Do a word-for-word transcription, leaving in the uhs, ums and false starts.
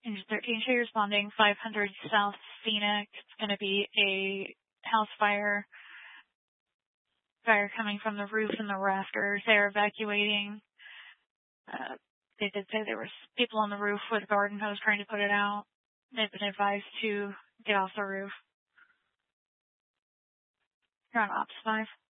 Engine thirteen, show you responding, five hundred South Scenic. It's going to be a house fire. Fire coming from the roof and the rafters. They're evacuating. Uh, they did say there was people on the roof with a garden hose trying to put it out. They've been advised to get off the roof. You're on Ops five.